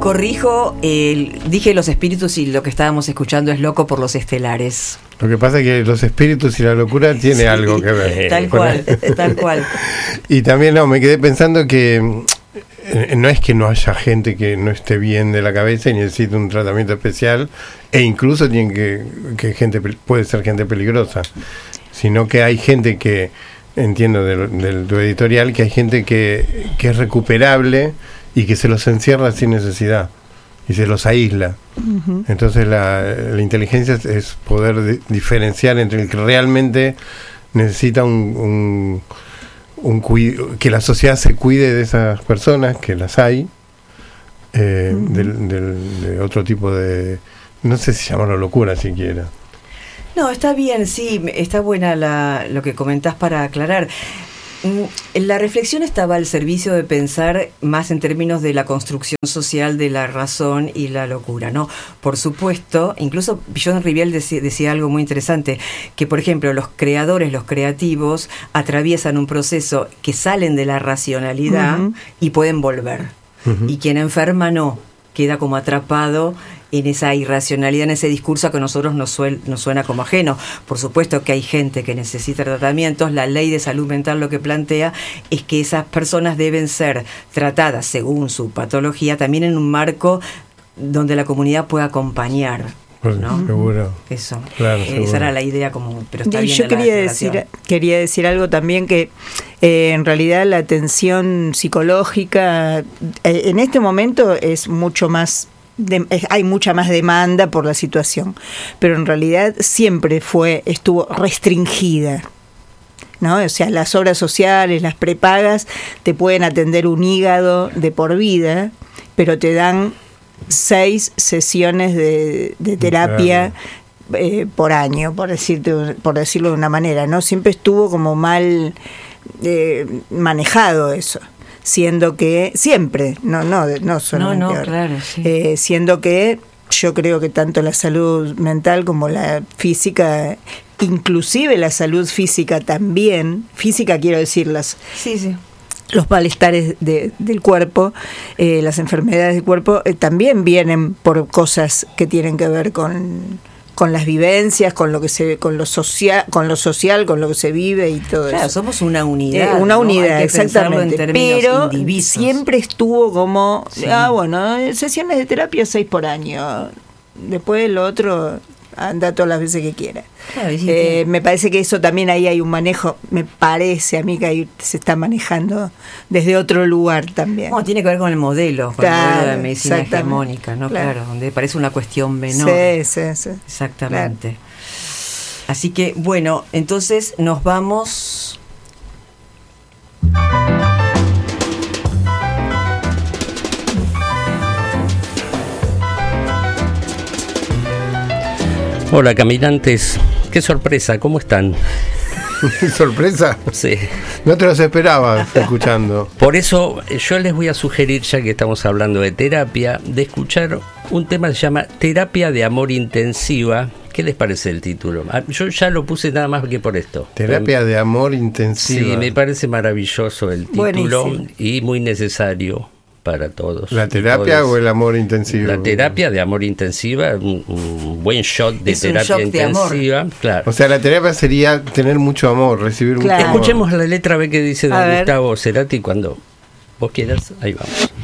corrijo, dije los espíritus y lo que estábamos escuchando es Loco por los Estelares. Lo que pasa es que los espíritus y la locura tiene algo que ver. Tal cual, tal cual. Y también me quedé pensando que no es que no haya gente que no esté bien de la cabeza y necesite un tratamiento especial, e incluso tiene que gente puede ser gente peligrosa, sino que hay gente que, entiendo de tu editorial, que hay gente que es recuperable y que se los encierra sin necesidad y se los aísla. Uh-huh. Entonces la inteligencia es poder diferenciar entre el que realmente necesita que la sociedad se cuide de esas personas, que las hay, de otro tipo de, no sé si llamarlo locura siquiera. No, está bien, sí, está buena lo que comentás para aclarar. La reflexión estaba al servicio de pensar más en términos de la construcción social de la razón y la locura, ¿no? Por supuesto, incluso John Rivière decía algo muy interesante, que por ejemplo los creadores, los creativos, atraviesan un proceso que salen de la racionalidad uh-huh. y pueden volver. Uh-huh. Y quien enferma no, queda como atrapado en esa irracionalidad, en ese discurso que a nosotros nos suena como ajeno. Por supuesto que hay gente que necesita tratamientos. La ley de salud mental lo que plantea es que esas personas deben ser tratadas según su patología, también en un marco donde la comunidad pueda acompañar, ¿no? Seguro. Eso. Claro, esa era la idea común, pero está bien. Yo quería decir algo también, que en realidad la atención psicológica en este momento es mucho más, hay mucha más demanda por la situación, pero en realidad siempre estuvo restringida, ¿no? O sea, las obras sociales, las prepagas, te pueden atender un hígado de por vida, pero te dan 6 sesiones de terapia por año, por decirlo de una manera, ¿no? Siempre estuvo como mal manejado eso, siendo que siempre, no solamente ahora. Claro, sí. Siendo que yo creo que tanto la salud mental como la física, inclusive la salud física también, física quiero decir los malestares del cuerpo, las enfermedades del cuerpo, también vienen por cosas que tienen que ver con las vivencias, con lo social, con lo que se vive y todo eso. Claro, somos una unidad. Una unidad, exactamente. Pero indivisos. Siempre estuvo como, sesiones de terapia 6 por año. Después lo otro anda todas las veces que quiera. Claro, me parece que eso también ahí hay un manejo, me parece a mí que ahí se está manejando desde otro lugar también. Tiene que ver con el modelo, con el modelo de medicina hegemónica, ¿no? Claro, donde parece una cuestión menor. Sí. Exactamente. Claro. Así que, bueno, entonces nos vamos. Hola caminantes, qué sorpresa, ¿cómo están? ¿Sorpresa? Sí. No te los esperabas escuchando. Por eso yo les voy a sugerir, ya que estamos hablando de terapia, de escuchar un tema que se llama Terapia de Amor Intensiva. ¿Qué les parece el título? Yo ya lo puse nada más que por esto. Terapia de Amor Intensiva. Sí, me parece maravilloso el título. Buenísimo. Y muy necesario para todos. ¿La terapia o el amor intensivo? La terapia de amor intensiva, un buen shot de terapia intensiva, claro. O sea, la terapia sería tener mucho amor, recibir mucho amor. Escuchemos la letra, a ver qué dice don Gustavo Cerati cuando vos quieras, ahí vamos.